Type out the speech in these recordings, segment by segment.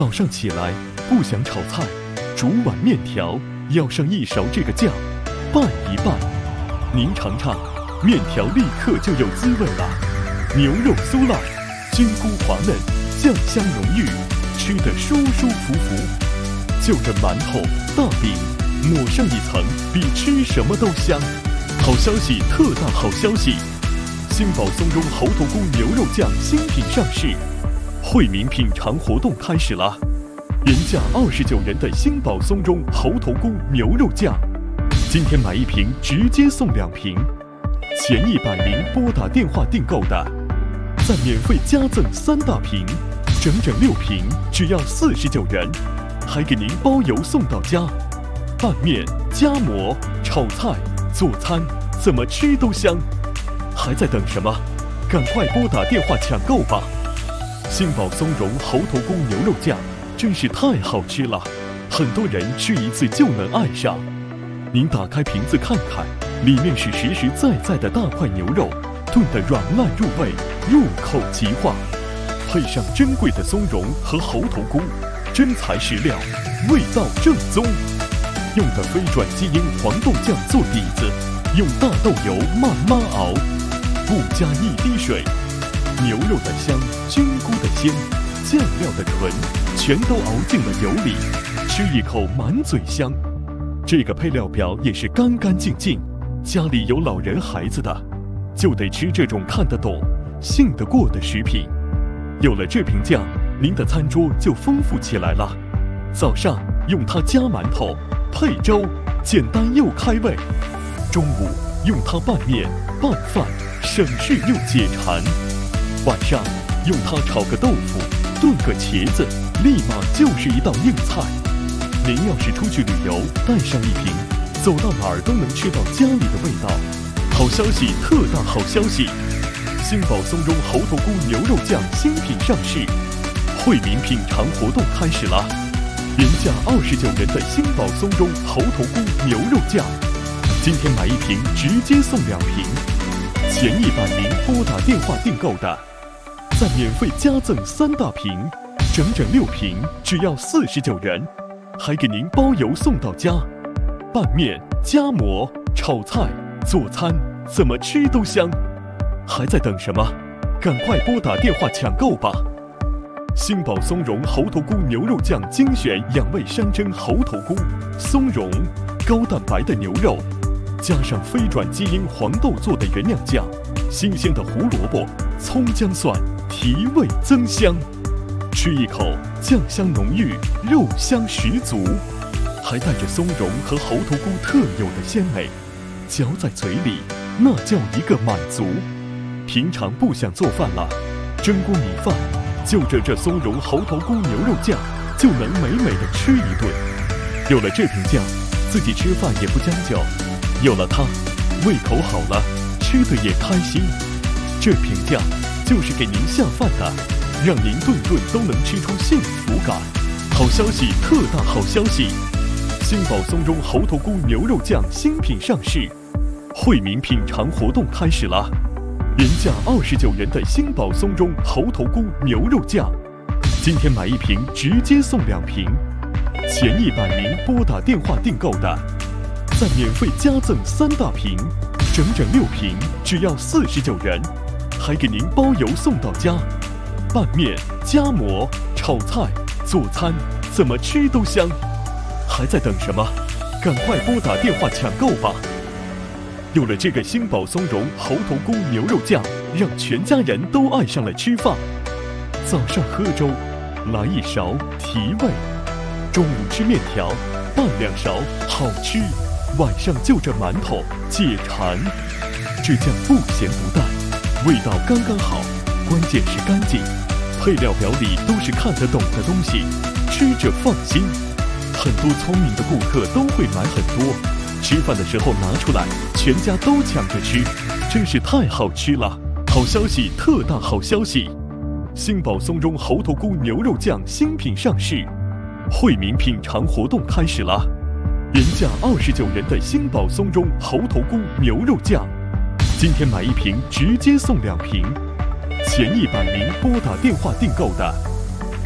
早上起来不想炒菜，煮碗面条，舀上一勺这个酱，拌一拌。您尝尝，面条立刻就有滋味了。牛肉酥烂，菌菇滑嫩，酱香浓郁，吃得舒舒服服。就着馒头、大饼，抹上一层，比吃什么都香。好消息，特大好消息！新宝松茸猴头菇牛肉酱新品上市。惠民品尝活动开始了，原价29元的新宝松茸猴头菇牛肉酱，今天买1瓶直接送2瓶，前100名拨打电话订购的，再免费加赠3大瓶，整整6瓶，只要49元，还给您包邮送到家。拌面、夹馍、炒菜、做餐，怎么吃都香，还在等什么？赶快拨打电话抢购吧！新宝松茸猴头菇牛肉酱真是太好吃了，很多人吃一次就能爱上。您打开瓶子看看，里面是实实在在的大块牛肉，炖得软烂入味，入口即化，配上珍贵的松茸和猴头菇，真材实料，味道正宗。用的非转基因黄豆酱做底子，用大豆油慢慢熬，不加一滴水。牛肉的香，菌菇的鲜，酱料的纯，全都熬进了油里，吃一口满嘴香。这个配料表也是干干净净，家里有老人孩子的，就得吃这种看得懂、信得过的食品。有了这瓶酱，您的餐桌就丰富起来了。早上用它夹馒头、配粥，简单又开胃；中午用它拌面、拌饭，省事又解馋。晚上用它炒个豆腐，炖个茄子，立马就是一道硬菜。您要是出去旅游，带上1瓶，走到哪儿都能吃到家里的味道。好消息，特大好消息！新宝松茸猴头菇牛肉酱新品上市，惠民品尝活动开始了。原价29元的新宝松茸猴头菇牛肉酱，今天买1瓶直接送2瓶，前100名拨打电话订购的，再免费加赠3大瓶，整整6瓶，只要49元，还给您包邮送到家。拌面、夹馍、炒菜、做餐，怎么吃都香，还在等什么？赶快拨打电话抢购吧！新宝松茸猴头菇牛肉酱精选养味山珍猴头菇、松茸，高蛋白的牛肉，加上非转基因黄豆做的原酿酱，新鲜的胡萝卜、葱姜蒜，提味增香。吃一口，酱香浓郁，肉香十足，还带着松茸和猴头菇特有的鲜美，嚼在嘴里，那叫一个满足。平常不想做饭了，蒸锅米饭，就着这松茸猴头菇牛肉酱，就能美美的吃一顿。有了这瓶酱，自己吃饭也不将就，有了它，胃口好了，吃得也开心。这瓶酱就是给您下饭的，让您顿顿都能吃出幸福感。好消息，特大好消息！新宝松茸猴头菇牛肉酱新品上市，惠民品尝活动开始了。原价29元的新宝松茸猴头菇牛肉酱，今天买1瓶直接送2瓶，前100名拨打电话订购的，再免费加赠3大瓶，整整6瓶，只要49元，还给您包邮送到家。拌面、夹馍、炒菜、做餐，怎么吃都香，还在等什么？赶快拨打电话抢购吧！有了这个新宝松茸猴头菇牛肉酱，让全家人都爱上了吃饭。早上喝粥，来1勺提味；中午吃面条，拌2勺好吃；晚上就着馒头解馋。这酱不咸不淡，味道刚刚好，关键是干净。配料表里都是看得懂的东西，吃着放心。很多聪明的顾客都会买很多，吃饭的时候拿出来，全家都抢着吃，真是太好吃了！好消息，特大好消息！新宝松茸猴头菇牛肉酱新品上市，惠民品尝活动开始了。原价29元的新宝松茸猴头菇牛肉酱，今天买1瓶直接送2瓶，前100名拨打电话订购的，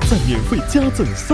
再免费加赠